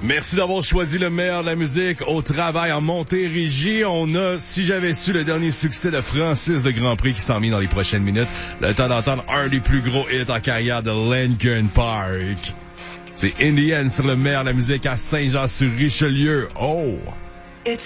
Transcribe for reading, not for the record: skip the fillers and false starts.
Merci d'avoir choisi le meilleur de la musique au travail en Montérégie. On a, si j'avais su, le dernier succès de Francis de Grand Prix qui s'en vient dans les prochaines minutes. Le temps d'entendre un des plus gros hits en carrière de Linkin Park. C'est Indian sur le meilleur de la musique à Saint-Jean-sur-Richelieu. Oh!